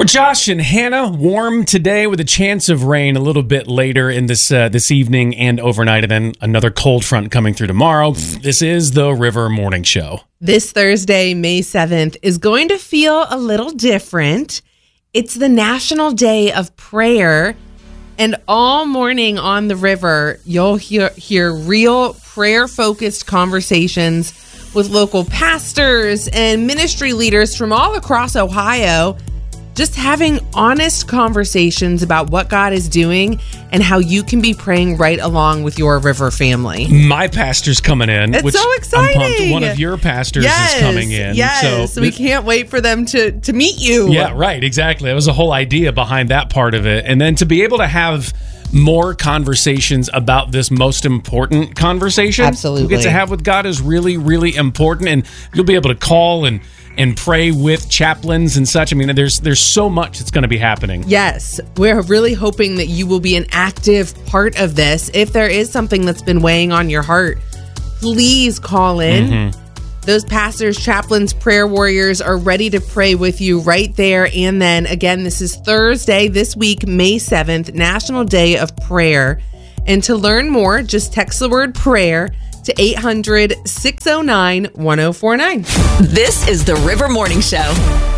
Josh and Hannah, warm today with a chance of rain a little bit later in this evening and overnight, and then another cold front coming through tomorrow. This is the River Morning Show. This Thursday, May 7th, is going to feel a little different. It's the National Day of Prayer, and all morning on the river, you'll hear real prayer-focused conversations with local pastors and ministry leaders from all across Ohio, just having honest conversations about what God is doing and how you can be praying right along with your river family. My pastor's coming in. It's which so exciting. I'm pumped. One of your pastors is coming in. Yes, so we can't wait for them to meet you. Yeah, right, exactly. That was the whole idea behind that part of it. And then to be able to have more conversations about this most important conversation Absolutely. we get to have with God is really, really important. And you'll be able to call and pray with chaplains and such. I mean, there's so much that's going to be happening. Yes, we're really hoping that you will be an active part of this. If there is something that's been weighing on your heart, please call in. Mm-hmm. Those pastors, chaplains, prayer warriors are ready to pray with you right there and then. Again, this is Thursday this week, May 7th, National Day of Prayer. And to learn more, just text the word prayer to 800-609-1049. This is the River Morning Show.